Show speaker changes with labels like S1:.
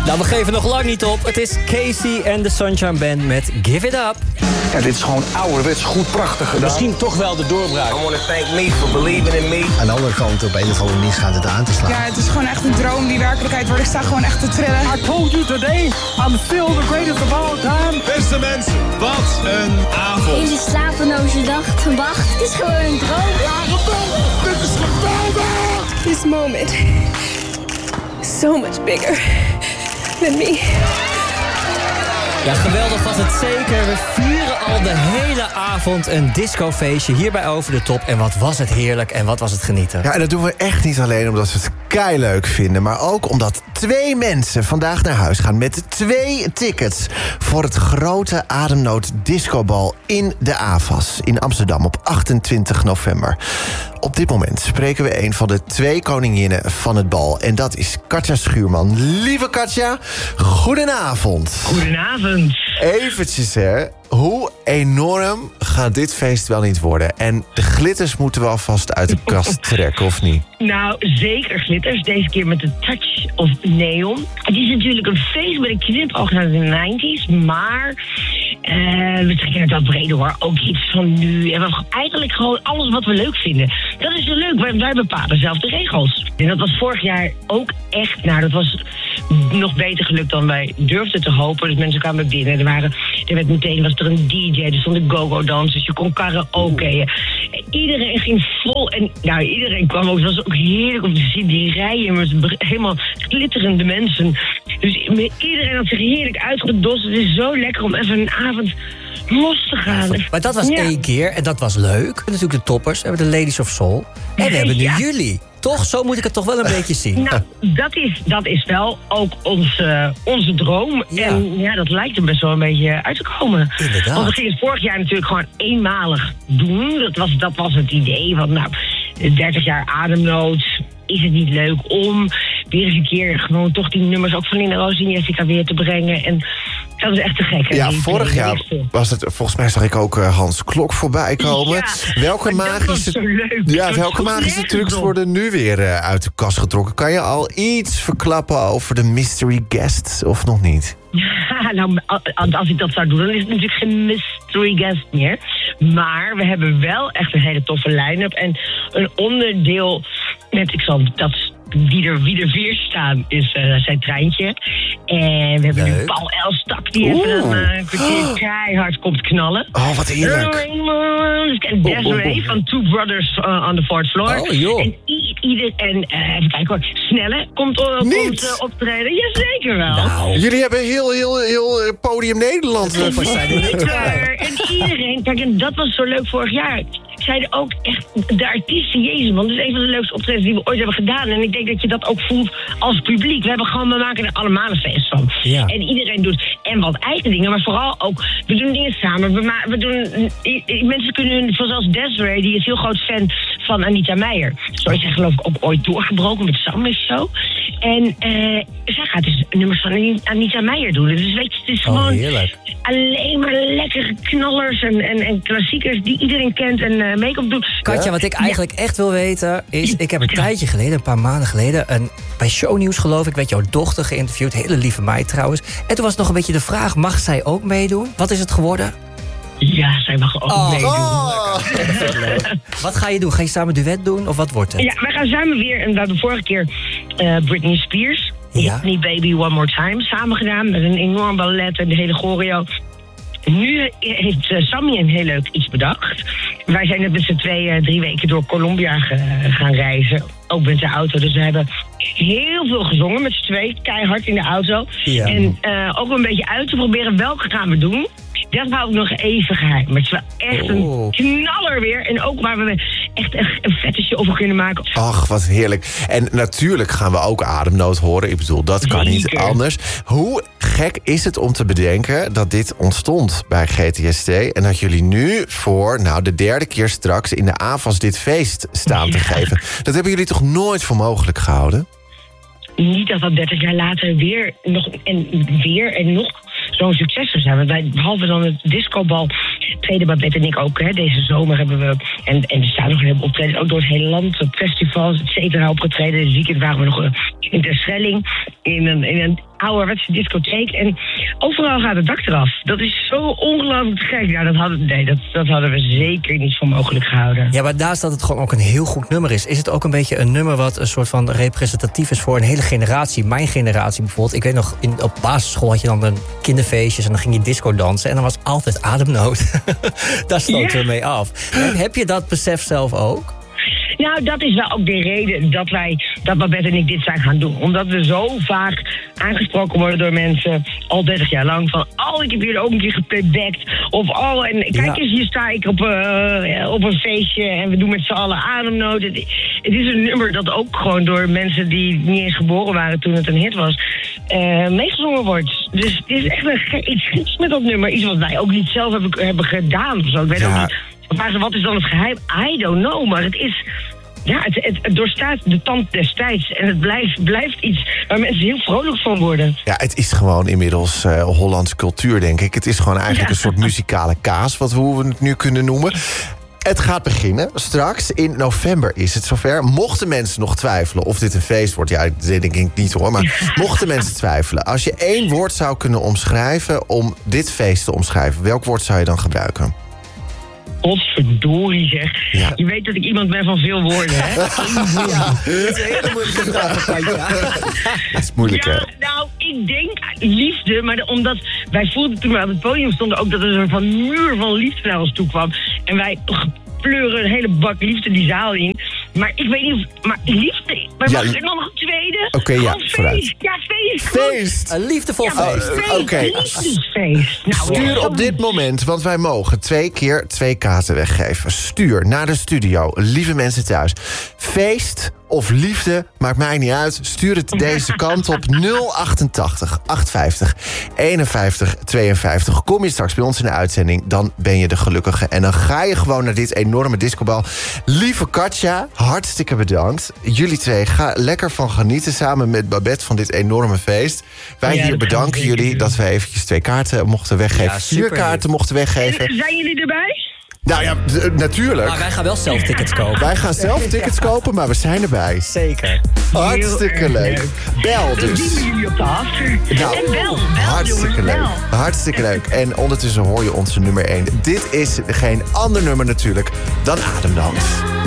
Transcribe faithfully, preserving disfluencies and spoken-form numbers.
S1: Nou, we geven nog lang niet op. Het is Casey en de Sunshine Band met Give It Up.
S2: Ja, dit is gewoon ouderwets goed prachtig gedaan.
S3: Misschien toch wel de doorbraak.
S4: I want to thank me for believing in me.
S5: Aan de andere kant, op een of andere manier gaat het aan te slaan.
S6: Ja, het is gewoon echt een droom die werkelijkheid wordt. Ik sta gewoon echt te trillen.
S3: I told you today, I'm still the greatest of all time.
S7: Beste mensen, wat een avond.
S8: In die slapeloze nacht, wacht, het is gewoon een droom.
S7: Ja, geweldig! Dit is geweldig!
S6: This moment is so much bigger than me.
S1: Ja, geweldig was het zeker. We vieren al de hele avond een discofeestje hier bij Over de Top. En wat was het heerlijk en wat was het genieten.
S9: Ja, en dat doen we echt niet alleen omdat we het keileuk vinden, maar ook omdat twee mensen vandaag naar huis gaan met twee tickets voor het grote Ademnood Discobal in de A V A S in Amsterdam op achtentwintig november. Op dit moment spreken we een van de twee koninginnen van het bal. En dat is Katja Schuurman. Lieve Katja, goedenavond.
S10: Goedenavond.
S9: Eventjes, hè. Hoe enorm gaat dit feest wel niet worden? En de glitters moeten we alvast uit de kast trekken, of niet?
S10: Nou, zeker glitters. Deze keer met de touch of neon. Het is natuurlijk een feest met een knipoog naar de negentig, maar uh, we trekken het wat breder, hoor. Ook iets van nu. En we, eigenlijk gewoon alles wat we leuk vinden. Dat is zo leuk. Wij, wij bepalen zelf de regels. En dat was vorig jaar ook echt, nou, dat was nog beter gelukt dan wij durfden te hopen. Dus mensen kwamen binnen. Er, waren, er werd meteen was er een D J, er stonden go-go-dansers, je kon karaokeën. Iedereen ging vol en nou, iedereen kwam ook. Het was ook heerlijk om te zien, die rijen met helemaal glitterende mensen. Dus iedereen had zich heerlijk uitgedost. Het is zo lekker om even een avond los te gaan.
S1: Maar dat was
S10: ja.
S1: één keer en dat was leuk. En natuurlijk de toppers, we hebben de Ladies of Soul. En we hebben nu
S10: ja.
S1: jullie. Toch? Zo moet ik het toch wel een beetje zien.
S10: Nou, dat is, dat is wel ook onze, onze droom.
S1: Ja.
S10: En ja, dat lijkt er best wel een beetje uit te komen.
S1: Inderdaad.
S10: Want we gingen het vorig jaar natuurlijk gewoon eenmalig doen. Dat was, dat was het idee van, nou, dertig jaar ademnood. Is het niet leuk om weer eens een keer gewoon toch die nummers ook van Linda Roos en Jessica weer te brengen? En dat is echt te gek.
S9: Ja, vorig jaar was het, volgens mij zag ik ook uh, Hans Klok voorbij komen.
S10: Ja,
S9: welke magische, ja, welke magische trucs worden nu weer uh, uit de kast getrokken? Kan je al iets verklappen over de mystery guests of nog niet?
S10: Ja, nou, als ik dat zou doen, dan is het natuurlijk geen mystery guest meer. Maar we hebben wel echt een hele toffe line-up. En een onderdeel met, ik zal dat wie er, wie er vier staan, is uh, zijn treintje. En we hebben
S1: Leuk.
S10: nu Paul Elstak, die even een uh, kwartier keihard komt knallen.
S9: Oh, wat heerlijk.
S10: En Desiree van Two Brothers uh, on the Fourth Floor.
S1: Oh, joh.
S10: En ieder, en uh, even kijken hoor, Snelle komt, uh, komt uh, optreden. Jazeker wel.
S1: Nou,
S9: Jullie hebben heel, heel, heel uh, Podium Nederland. Uh,
S1: toppers zijn er niet.
S10: En iedereen, kijk, en dat was zo leuk vorig jaar. Zeiden ook echt, de artiesten, jezus man, dat is een van de leukste optredens die we ooit hebben gedaan. En ik denk dat je dat ook voelt als publiek. We hebben gewoon, we maken er allemaal een feest van.
S1: Ja.
S10: En iedereen doet, en wat eigen dingen, maar vooral ook, we doen dingen samen. We, ma- we doen, i- i- mensen kunnen, zoals Desiree, die is heel groot fan van Anita Meijer. Zo is zij geloof ik ook ooit doorgebroken met Summer Show. En uh, zij gaat dus nummers van Anita Meijer doen. Dus weet je, het is
S1: Oh,
S10: gewoon
S1: heerlijk.
S10: alleen maar lekkere knallers en, en, en klassiekers die iedereen kent en uh, make-up doet.
S1: Katja, wat ik eigenlijk echt wil weten is, ik heb een tijdje geleden, een paar maanden geleden, een, bij Shownieuws geloof ik, werd jouw dochter geïnterviewd. Hele lieve meid trouwens. En toen was nog een beetje de vraag, mag zij ook meedoen? Wat is het geworden?
S10: Ja, zij mag ook
S1: Oh.
S10: meedoen.
S9: Oh.
S1: Wat ga je doen? Ga je samen duet doen of wat wordt het?
S10: Ja, wij gaan samen weer, en we hebben vorige keer uh, Britney Spears,
S1: Ja.
S10: Hit Me Baby One More Time, samen gedaan met een enorm ballet en de hele choreo. Nu heeft uh, Sammy een heel leuk iets bedacht. Wij zijn net met z'n tweeën drie weken door Colombia ge- gaan reizen. Ook met de auto. Dus we hebben heel veel gezongen met z'n tweeën. Keihard in de auto.
S1: Ja.
S10: En uh, ook een beetje uit te proberen welke gaan we doen. Dat hou ik nog even geheim. Maar het is wel echt
S1: Oh.
S10: een knaller weer. En ook waar we echt een, een vette show over kunnen maken.
S9: Ach, wat heerlijk. En natuurlijk gaan we ook Ademnood horen. Ik bedoel, dat kan niet
S10: Zeker.
S9: anders. Hoe gek is het om te bedenken dat dit ontstond bij G T S T... en dat jullie nu voor nou, de derde keer straks in de A V A S dit feest staan te
S10: Ja.
S9: geven? Dat hebben jullie toch nooit voor mogelijk gehouden?
S10: Niet dat dat dertig jaar later weer, nog, en weer en nog zo'n succes zou zijn. Want wij, behalve dan het discobal, tweede Babette en ik ook. Hè, deze zomer hebben we, en, en er staan nog een heleboel optredens, ook door het hele land, op festivals, et cetera, opgetreden. Dit weekend waren we nog uh, in Terschelling, in een, in een ouderwetse discotheek. En overal gaat het dak eraf. Dat is zo ongelooflijk gek. Ja, dat hadden, nee, dat, dat hadden we zeker niet voor mogelijk gehouden.
S1: Ja, maar naast dat het gewoon ook een heel goed nummer is... is het ook een beetje een nummer wat een soort van representatief is... voor een hele generatie. Mijn generatie bijvoorbeeld. Ik weet nog, in, op basisschool had je dan een kinderfeestjes... en dan ging je disco dansen en dan was altijd ademnood. Daar sloten ja. we mee af. En heb je dat besef zelf ook?
S10: Nou, dat is wel ook de reden dat wij, dat Babette en ik dit zijn gaan doen. Omdat we zo vaak aangesproken worden door mensen, al dertig jaar lang, van, oh, ik heb hier ook een keer geplaybacked. Of, oh, en kijk ja. eens, hier sta ik op, uh, op een feestje en we doen met z'n allen ademnood. Het, het is een nummer dat ook gewoon door mensen die niet eens geboren waren toen het een hit was, uh, meegezongen wordt. Dus het is echt een, iets geks met dat nummer. Iets wat wij ook niet zelf hebben, hebben gedaan. Of zo. Ik weet ja. ook niet. Maar wat is dan het geheim? I don't know, maar het is... Ja, het, het, het doorstaat de tand des tijds. En het blijft, blijft iets waar mensen heel vrolijk van worden.
S9: Ja, het is gewoon inmiddels uh, Hollandse cultuur, denk ik. Het is gewoon eigenlijk ja. een soort muzikale kaas, wat we, hoe we het nu kunnen noemen. Het gaat beginnen. Straks in november is het zover. Mochten mensen nog twijfelen of dit een feest wordt... ja, dat denk ik niet hoor, maar mochten mensen twijfelen... als je één woord zou kunnen omschrijven om dit feest te omschrijven... welk woord zou je dan gebruiken?
S10: Potverdorie zeg. Ja. Je weet dat ik iemand ben van veel woorden, hè?
S1: Ja, dat is een hele moeilijke vraag.
S9: Dat is moeilijk, hè?
S10: Ja, nou, ik denk liefde, maar de, omdat wij voelden toen we op het podium stonden ook dat er een soort van muur van liefde naar ons toe kwam. En wij pleuren een hele bak liefde die zaal in. Maar ik weet niet of... Maar liefde... Maar ja, mag er dan nog een tweede?
S9: Oké, okay, ja, vooruit.
S10: Ja, feest.
S9: Feest.
S1: Een liefdevol
S10: ja,
S1: feest.
S10: feest.
S9: Oké. Okay.
S10: Liefdesfeest. Nou,
S9: Stuur
S10: ja.
S9: op dit moment, want wij mogen twee keer twee kaarten weggeven. Stuur naar de studio, lieve mensen thuis. Feest of liefde, maakt mij niet uit. Stuur het deze kant op nul achtentachtig achtenzestig eenenvijftig tweeënvijftig. Kom je straks bij ons in de uitzending, dan ben je de gelukkige. En dan ga je gewoon naar dit enorme discobal. Lieve Katja, hartstikke bedankt. Jullie twee, ga lekker van genieten samen met Babette van dit enorme feest. Wij ja, hier bedanken jullie dat we eventjes twee kaarten mochten weggeven. Ja, Vier kaarten mochten weggeven.
S10: En zijn jullie erbij?
S9: Nou ja, d- natuurlijk.
S1: Maar wij gaan wel zelf tickets kopen.
S9: Wij gaan zelf tickets kopen, maar we zijn erbij.
S1: Zeker.
S9: Hartstikke leuk. Bel dus.
S10: Dan zien we jullie op de after.
S9: Nou,
S10: en bel, bel
S9: hartstikke
S10: jongens,
S9: leuk.
S10: bel.
S9: Hartstikke leuk. En ondertussen hoor je onze nummer één. Dit is geen ander nummer natuurlijk dan Ademnood.